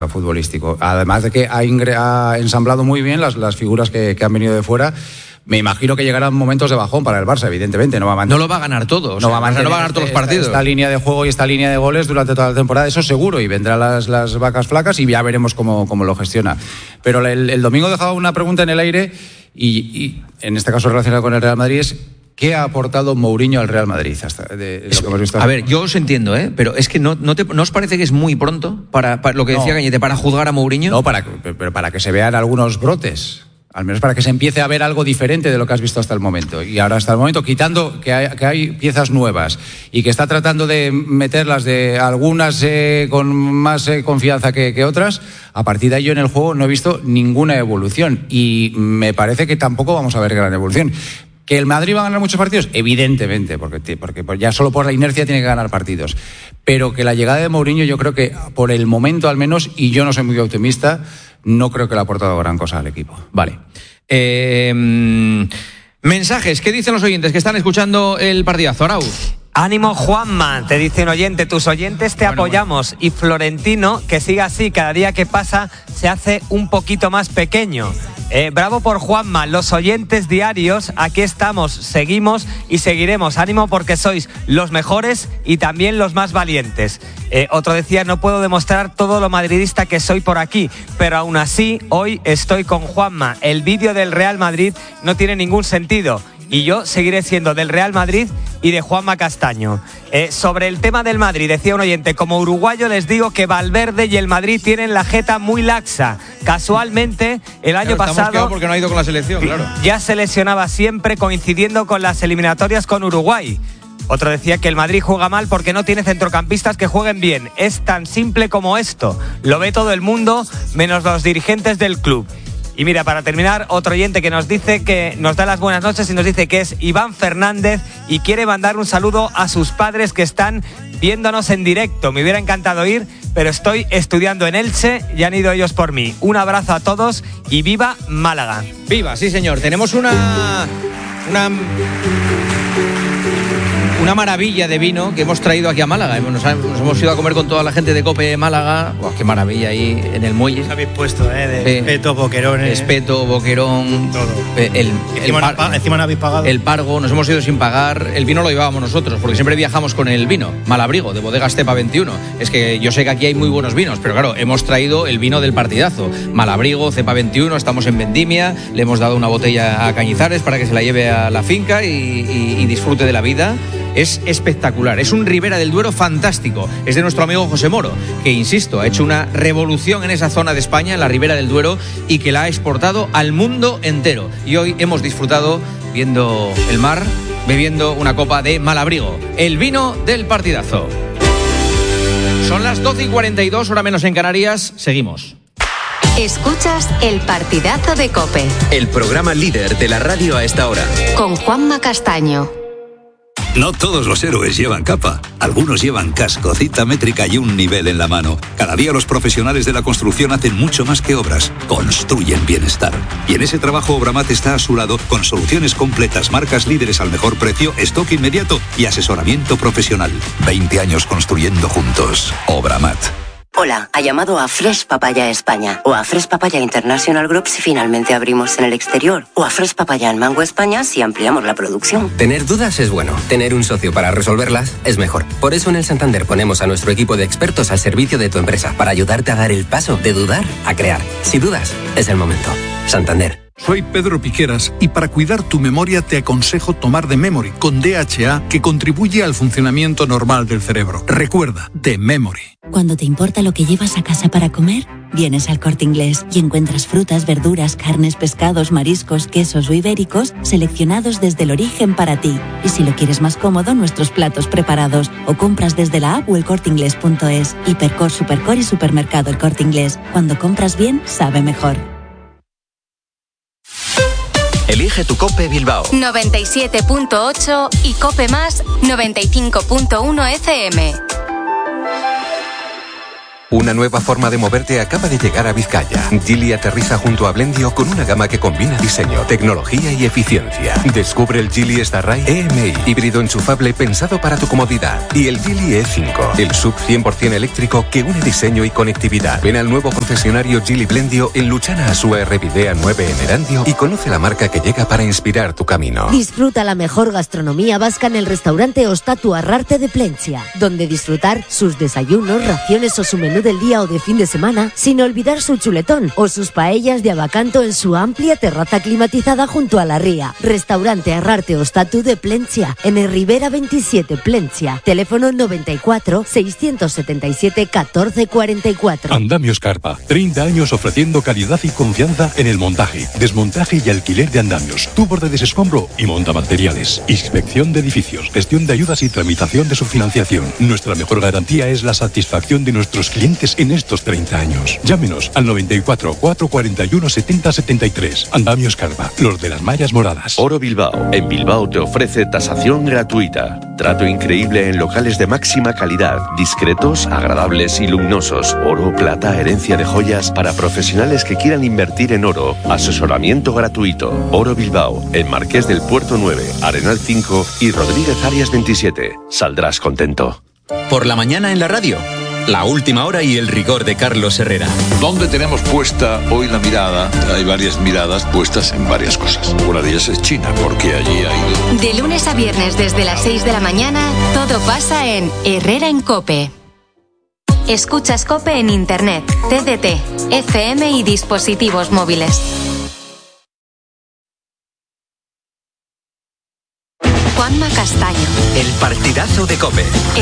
futbolístico. Además de que ha ensamblado muy bien las figuras que han venido de fuera. Me imagino que llegarán momentos de bajón para el Barça, evidentemente. No lo va a ganar todo. No va a ganar todos los partidos. Esta línea de juego y esta línea de goles durante toda la temporada, eso seguro. Y vendrán las vacas flacas y ya veremos cómo lo gestiona. Pero el domingo dejaba una pregunta en el aire y en este caso relacionada con el Real Madrid es... ¿Qué ha aportado Mourinho al Real Madrid hasta de lo que hemos visto? A ver, yo os entiendo, pero es que ¿no os parece que es muy pronto para lo que decía Cañete, para juzgar a Mourinho? No, pero para que se vean algunos brotes. Al menos para que se empiece a ver algo diferente de lo que has visto hasta el momento. Y ahora hasta el momento, quitando que hay piezas nuevas y que está tratando de meterlas de algunas con más confianza que otras, a partir de ahí yo en el juego no he visto ninguna evolución. Y me parece que tampoco vamos a ver gran evolución. ¿Que el Madrid va a ganar muchos partidos? Evidentemente, porque ya solo por la inercia tiene que ganar partidos. Pero que la llegada de Mourinho, yo creo que por el momento al menos, y yo no soy muy optimista, no creo que le ha aportado gran cosa al equipo. Vale. Mensajes, ¿qué dicen los oyentes que están escuchando el partidazo? Arau. Ánimo, Juanma, te dice un oyente, tus oyentes te apoyamos. Bueno. Y Florentino, que siga así, cada día que pasa se hace un poquito más pequeño. Bravo por Juanma, los oyentes diarios, aquí estamos, seguimos y seguiremos. Ánimo porque sois los mejores y también los más valientes. Otro decía, no puedo demostrar todo lo madridista que soy por aquí, pero aún así hoy estoy con Juanma. El vídeo del Real Madrid no tiene ningún sentido. Y yo seguiré siendo del Real Madrid y de Juanma Castaño. Sobre el tema del Madrid, decía un oyente, como uruguayo les digo que Valverde y el Madrid tienen la jeta muy laxa. Casualmente, el año pasado... porque no ha ido con la selección, claro. Ya se lesionaba siempre coincidiendo con las eliminatorias con Uruguay. Otro decía que el Madrid juega mal porque no tiene centrocampistas que jueguen bien. Es tan simple como esto. Lo ve todo el mundo, menos los dirigentes del club. Y mira, para terminar, otro oyente que nos dice que nos da las buenas noches y nos dice que es Iván Fernández y quiere mandar un saludo a sus padres que están viéndonos en directo. Me hubiera encantado ir, pero estoy estudiando en Elche y han ido ellos por mí. Un abrazo a todos y viva Málaga. Viva, sí señor. Tenemos una maravilla de vino que hemos traído aquí a Málaga. Nos hemos ido a comer con toda la gente de COPE Málaga. ¡Wow, qué maravilla ahí en el muelle! Os habéis puesto, de espeto, boquerón. Espeto, boquerón. Todo. Encima no habéis pagado. El pargo, nos hemos ido sin pagar. El vino lo llevábamos nosotros, porque siempre viajamos con el vino. Malabrigo, de bodegas Cepa 21. Es que yo sé que aquí hay muy buenos vinos, pero claro, hemos traído el vino del partidazo. Malabrigo, Cepa 21, estamos en Vendimia. Le hemos dado una botella a Cañizares para que se la lleve a la finca y disfrute de la vida. Es espectacular, es un Ribera del Duero fantástico. Es de nuestro amigo José Moro, que insisto, ha hecho una revolución en esa zona de España, en la Ribera del Duero, y que la ha exportado al mundo entero. Y hoy hemos disfrutado viendo el mar, bebiendo una copa de Malabrigo, el vino del partidazo. Son las 12:42, hora menos en Canarias. Seguimos. Escuchas El Partidazo de COPE, el programa líder de la radio a esta hora, con Juanma Castaño. No todos los héroes llevan capa. Algunos llevan casco, cinta métrica y un nivel en la mano. Cada día los profesionales de la construcción hacen mucho más que obras. Construyen bienestar. Y en ese trabajo Obramat está a su lado con soluciones completas, marcas líderes al mejor precio, stock inmediato y asesoramiento profesional. 20 años construyendo juntos. Obramat. Hola, ha llamado a Fresh Papaya España o a Fresh Papaya International Group si finalmente abrimos en el exterior o a Fresh Papaya en Mango España si ampliamos la producción. Tener dudas es bueno, tener un socio para resolverlas es mejor. Por eso en el Santander ponemos a nuestro equipo de expertos al servicio de tu empresa para ayudarte a dar el paso de dudar a crear. Si dudas, es el momento. Santander. Soy Pedro Piqueras y para cuidar tu memoria te aconsejo tomar The Memory con DHA que contribuye al funcionamiento normal del cerebro. Recuerda, The Memory. Cuando te importa lo que llevas a casa para comer, vienes al Corte Inglés y encuentras frutas, verduras, carnes, pescados, mariscos, quesos o ibéricos seleccionados desde el origen para ti. Y si lo quieres más cómodo, nuestros platos preparados o compras desde la app o elcorteinglés.es. Hipercor, Supercor y Supermercado El Corte Inglés. Cuando compras bien, sabe mejor. Elige tu COPE Bilbao 97.8 y COPE Más 95.1 FM. Una nueva forma de moverte acaba de llegar a Vizcaya. Geely aterriza junto a Blendio con una gama que combina diseño, tecnología y eficiencia. Descubre el Geely Starride EMI, híbrido enchufable pensado para tu comodidad. Y el Geely E5, el SUV 100% eléctrico que une diseño y conectividad. Ven al nuevo concesionario Geely Blendio en Luchana Asúa Herrevidea 9 en Erandio y conoce la marca que llega para inspirar tu camino. Disfruta la mejor gastronomía vasca en el restaurante Ostatu Arrarte de Plencia, donde disfrutar sus desayunos, raciones o su menú del día o de fin de semana, sin olvidar su chuletón o sus paellas de abacanto en su amplia terraza climatizada junto a la ría. Restaurante Arrarte Ostatu de Plencia, en el Rivera 27 Plencia. Teléfono 94 677 1444. Andamios Carpa, 30 años ofreciendo calidad y confianza en el montaje, desmontaje y alquiler de andamios, tubos de desescombro y montamateriales, inspección de edificios, gestión de ayudas y tramitación de su financiación. Nuestra mejor garantía es la satisfacción de nuestros clientes en estos 30 años. Llámenos al 94 441 70 73. Andamios Carpa, los de las mallas moradas. Oro Bilbao. En Bilbao te ofrece tasación gratuita. Trato increíble en locales de máxima calidad, discretos, agradables y luminosos. Oro, plata, herencia de joyas para profesionales que quieran invertir en oro. Asesoramiento gratuito. Oro Bilbao, en Marqués del Puerto 9, Arenal 5 y Rodríguez Arias 27. Saldrás contento. Por la mañana en la radio. La última hora y el rigor de Carlos Herrera. ¿Dónde tenemos puesta hoy la mirada? Hay varias miradas puestas en varias cosas. Una de ellas es China, porque allí ha ido. De lunes a viernes desde las 6 de la mañana, todo pasa en Herrera en COPE. Escuchas COPE en Internet, TDT, FM y dispositivos móviles. Juanma Castaño. El partidazo de COPE.